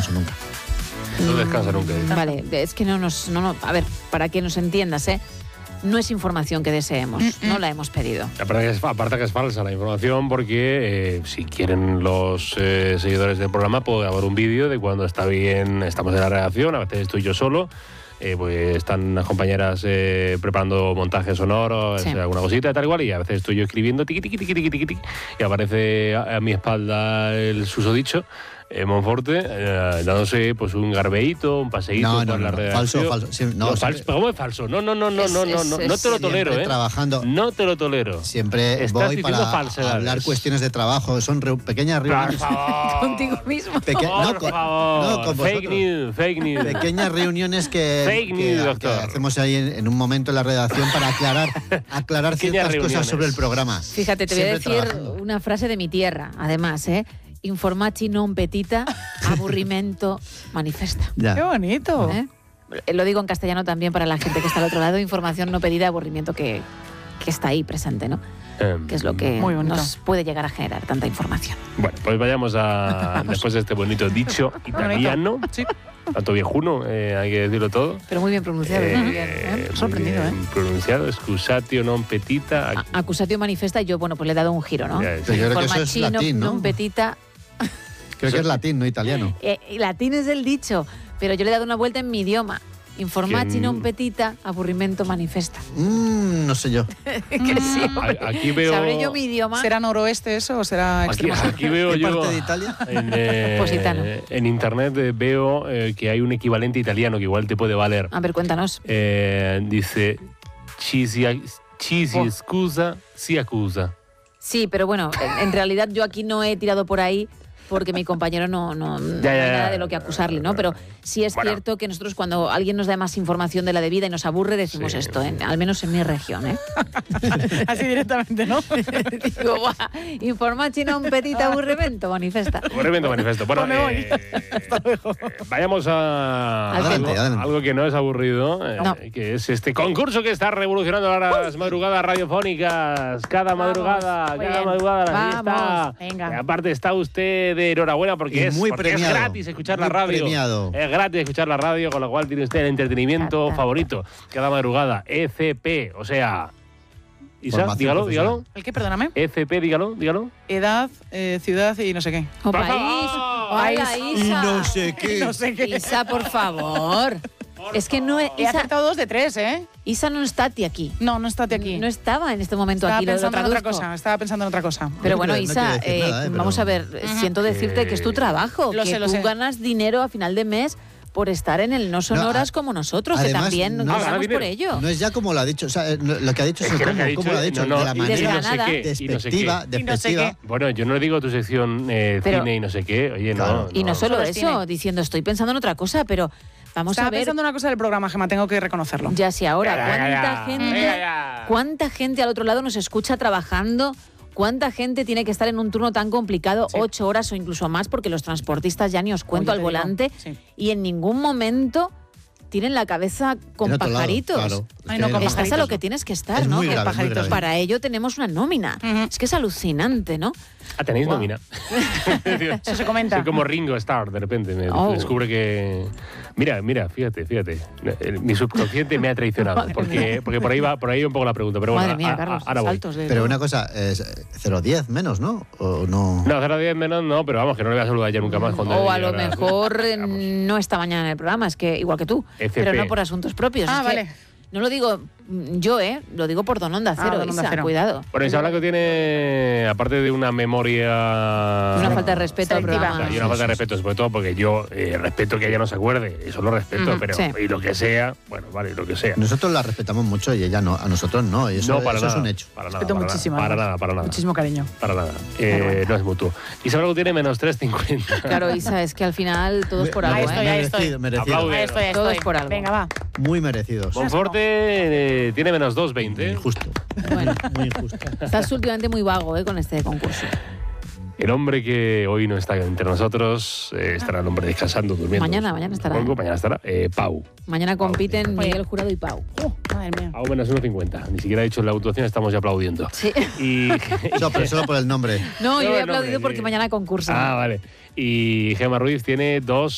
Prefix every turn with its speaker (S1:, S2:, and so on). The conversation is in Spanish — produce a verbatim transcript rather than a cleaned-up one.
S1: descanso nunca.
S2: No descansa nunca. ¿eh?
S3: Vale, es que no nos... No, no, a ver, para que nos entiendas, ¿eh? No es información que deseemos, mm-mm. no la hemos pedido.
S2: Aparte que es, aparte que es falsa la información porque eh, si quieren los eh, seguidores del programa puede haber un vídeo de cuando está bien, estamos en la redacción, a veces estoy yo solo, eh, pues están las compañeras eh, preparando montajes sonoros, sí. eh, alguna cosita y tal igual, y a veces estoy yo escribiendo tiqui, tiqui, tiqui, tiqui, tiqui, tiqui, y aparece a, a mi espalda el susodicho. Eh, Monforte, eh, dándose pues un garbeíto, un paseíto
S1: no, no,
S2: por la
S1: no,
S2: redacción.
S1: Falso, falso. Sí, no,
S2: no, falso. ¿Cómo es falso? No, no, no, no,
S3: es,
S2: no, no,
S3: es,
S2: no,
S3: es,
S2: no te lo tolero, ¿eh?
S1: Trabajando.
S2: No te lo tolero.
S1: Siempre
S2: Estás
S1: voy para
S2: falsedades.
S1: hablar cuestiones de trabajo. Son re, pequeñas reuniones.
S2: Por favor.
S3: Contigo mismo.
S2: Peque
S1: no,
S2: por
S1: con,
S2: favor.
S1: No, con
S2: fake news, fake news.
S1: Pequeñas reuniones que,
S2: fake
S1: que,
S2: news,
S1: que
S2: doctor.
S1: hacemos ahí en, en un momento en la redacción para aclarar, aclarar ciertas
S2: reuniones.
S1: cosas sobre el programa.
S3: Fíjate, te
S1: Siempre
S3: voy a decir
S1: trabajando.
S3: una frase de mi tierra, además, ¿eh? Informaci non petita, aburrimento manifesta.
S1: Ya.
S4: ¡Qué bonito!
S3: ¿Eh? Lo digo en castellano también para la gente que está al otro lado. Información no pedida, aburrimiento que, que está ahí presente, ¿no?
S2: Um,
S3: Que es lo que nos puede llegar a generar tanta información.
S2: Bueno, pues vayamos a, después de este bonito dicho italiano,
S4: sí.
S2: tanto viejuno, eh, hay que decirlo todo.
S3: Pero muy bien pronunciado,
S2: Eh,
S3: muy bien. ¿eh?
S2: muy
S4: Sorprendido,
S2: bien
S4: ¿eh?
S2: pronunciado, scusatio non petita.
S3: A- Accusatio manifesta y yo, bueno, pues le he dado un giro, ¿no?
S2: Ya, sí.
S1: Pero yo creo que eso es
S3: Informaci
S1: latín, ¿no?
S3: non petita.
S1: Creo que es latín, no italiano.
S3: Eh, y latín es el dicho, pero yo le he dado una vuelta en mi idioma. Informaci
S2: ¿Quién?
S3: non petita, aburrimento manifesta.
S1: Mm, no sé yo.
S3: Que sí, hombre.
S2: A- aquí veo.
S3: ¿Sabré yo mi idioma?
S4: ¿Será noroeste eso o será
S2: Aquí,
S4: extremo?
S2: aquí veo
S1: ¿Qué
S2: yo.
S1: parte de Italia?
S2: En, eh,
S3: Positano.
S2: en internet eh, veo eh, que hay un equivalente italiano que igual te puede valer.
S3: A ver, cuéntanos.
S2: Eh, dice: Ci si, ci si
S4: Oh.
S2: scusa, si accusa.
S3: Sí, pero bueno, en, en realidad yo aquí no he tirado por ahí porque mi compañero no, no, no
S2: Ya,
S3: hay
S2: ya, ya.
S3: nada de lo que acusarle, ¿no? Pero sí es
S2: Bueno.
S3: cierto que nosotros cuando alguien nos da más información de la debida y nos aburre decimos
S2: Sí.
S3: esto, en- al menos en mi región, ¿eh?
S4: Así directamente, ¿no?
S3: Digo, guau, informaci non petita aburrimento manifesta.
S2: Aburrimiento manifiesto. Bueno,
S4: Pues me voy.
S2: eh, eh, vayamos a
S3: Adelante,
S2: algo,
S1: adelante.
S2: algo que no es aburrido, eh,
S3: No.
S2: que es este concurso que está revolucionando las madrugadas radiofónicas. Cada
S4: Vamos,
S2: madrugada,
S4: muy
S2: cada
S4: bien.
S2: madrugada la
S4: Vamos,
S2: fiesta.
S4: venga.
S2: Y aparte está usted de enhorabuena porque,
S1: Y
S2: es,
S1: muy
S2: porque es
S1: premiado,
S2: gratis escuchar la
S1: muy
S2: radio.
S1: premiado.
S2: Es gratis escuchar la radio, con lo cual tiene usted el entretenimiento
S3: Ta, ta.
S2: favorito. Cada madrugada, E C P, o sea... Isa,
S1: Formación
S2: dígalo,
S1: profesional.
S2: dígalo.
S4: ¿El qué? Perdóname.
S2: E C P, dígalo, dígalo.
S4: Edad, eh, ciudad y no sé qué.
S3: O
S2: Por
S3: país.
S2: favor.
S3: Hola,
S4: País.
S1: Y
S3: Isa.
S1: no sé qué.
S4: No sé qué.
S3: Isa, por favor. Es que no es,
S4: He
S3: Isa,
S4: acertado dos de tres, ¿eh?
S3: Isa no está aquí.
S4: No, no estate aquí.
S3: No estaba en este momento
S4: estaba
S3: aquí. lo- lo
S4: pensando en otra
S3: traduzco.
S4: cosa. Estaba pensando en otra cosa.
S3: Pero
S1: No
S3: bueno,
S1: quiere- no
S3: Isa,
S1: quiere decir
S3: eh,
S1: nada, eh, pero-
S3: vamos a ver, siento decirte que es tu trabajo,
S4: Lo
S3: que
S4: sé, lo
S3: tú
S4: sé.
S3: ganas dinero a final de mes por estar en el No Sonoras
S1: a-
S3: como nosotros, que
S1: además,
S3: también
S1: no-
S3: cobramos
S2: Ah,
S3: por
S2: dinero.
S3: ello.
S1: No es ya como lo ha dicho, o sea, eh, lo lo que ha dicho es,
S2: Es que lo
S1: cómo,
S2: que ha dicho,
S1: cómo lo ha dicho,
S2: no, no,
S1: de la
S2: y
S1: manera
S2: no sé
S3: desganada.
S2: qué, y no sé
S1: despectiva,
S2: qué.
S4: Y no sé
S1: despectiva.
S2: Bueno, yo no digo tu sección eh,
S3: Pero-
S2: cine y no sé qué. Oye,
S1: Claro.
S2: no.
S3: Y no solo
S4: Solo es
S3: eso,
S4: cine.
S3: diciendo estoy pensando en otra cosa, pero vamos
S4: Estaba
S3: a ver
S4: pensando en una cosa del programa, Gemma, tengo que reconocerlo.
S3: ya si ahora
S2: Venga,
S3: cuánta
S2: ya,
S3: gente,
S2: venga ya.
S3: cuánta gente al otro lado nos escucha trabajando. ¿Cuánta gente tiene que estar en un turno tan complicado,
S4: Sí.
S3: ocho horas o incluso más, porque los transportistas ya ni os cuento
S4: Oye,
S3: al
S4: te digo,
S3: volante
S4: sí.
S3: y en ningún momento tienen la cabeza con
S1: En otro lado,
S3: pajaritos?
S1: claro.
S4: Ay,
S1: Es
S4: no,
S1: que
S4: con
S1: no-
S3: Estás a
S4: pajaritos
S3: lo
S4: no.
S3: que tienes que estar,
S1: Es
S3: ¿no?
S1: muy
S3: Que
S1: grave, muy
S3: pajaritos.
S1: grave.
S3: Para ello tenemos una nómina.
S4: Ujú.
S3: Es que es alucinante, ¿no?
S2: Ah, tenéis
S3: Guau.
S2: nómina.
S4: Eso se comenta.
S2: Soy como Ringo Starr, de repente. Me
S3: Oh.
S2: descubre que. Mira, mira, fíjate, fíjate. El- Mi subconsciente me ha traicionado.
S3: Madre
S2: Porque,
S3: mía.
S2: porque por ahí va por ahí un poco la pregunta. Pero bueno,
S3: Madre mía,
S2: a- a-
S3: Carlos,
S2: ahora voy.
S3: saltos de...
S1: Pero una cosa, es cero diez menos, ¿no? ¿O no?
S2: No, cero diez menos no, pero vamos, que no le voy a saludar ya nunca más. cuando
S3: O a
S2: llegue
S3: lo
S2: ahora.
S3: mejor eh,
S2: Vamos.
S3: no está mañana en el programa, es que igual que tú,
S2: F P.
S3: pero no por asuntos propios.
S4: Ah,
S3: es que
S4: vale.
S3: no lo digo mm, yo, ¿eh? Lo digo por Don Onda
S4: Ah,
S3: Cero,
S4: Don Onda
S3: Isa,
S4: Cero.
S3: cuidado.
S2: Bueno, Isa Blanco tiene, aparte de una memoria.
S3: Una falta de respeto al
S4: Selectiva.
S2: O
S3: programa.
S2: sea, y una falta de respeto, sobre todo porque yo eh, respeto que ella no se acuerde, eso lo respeto,
S3: Ujú,
S2: pero
S3: sí.
S2: y lo que sea, bueno, vale, lo que sea.
S1: Nosotros la respetamos mucho y ella no, a nosotros no, y eso,
S2: no, para
S1: eso
S2: nada.
S1: es un hecho.
S2: Para nada,
S4: Respeto
S2: para
S4: muchísimo,
S2: Nada, para
S4: además.
S2: nada, para nada.
S4: Muchísimo cariño.
S2: Para nada. Eh, no es mutuo. Isa Blanco tiene menos tres cincuenta.
S3: Claro, Isa, es que al final todo es por
S1: Me-
S3: algo,
S4: Ahí estoy,
S3: ¿eh?
S4: ahí
S1: merecido,
S4: estoy.
S1: merecido.
S2: Aplaude.
S4: Ahí estoy, ahí
S3: Todo
S4: estoy.
S3: es por algo.
S4: Venga, va.
S1: Muy merecidos.
S2: Monforte eh, tiene menos dos veinte.
S1: Injusto.
S3: Bueno,
S1: Muy injusto.
S3: estás últimamente muy vago, ¿eh? Con este concurso.
S2: El hombre que hoy no está entre nosotros eh, estará el hombre descansando, durmiendo.
S3: Mañana, mañana estará,
S2: Supongo,
S3: ¿eh?
S2: mañana estará. Eh, Pau.
S3: Mañana compiten
S4: Oye.
S3: Miguel Jurado y Pau.
S4: Uh, madre mía.
S2: Pau menos uno cincuenta. Ni siquiera ha dicho la puntuación, estamos ya aplaudiendo.
S3: Sí.
S2: Y,
S1: No, pero solo por el nombre.
S3: No, yo
S2: No,
S3: he
S2: no,
S3: aplaudido
S2: hombre,
S3: porque
S2: sí.
S3: mañana concursan.
S2: Ah, vale. Y Gemma Ruiz tiene dos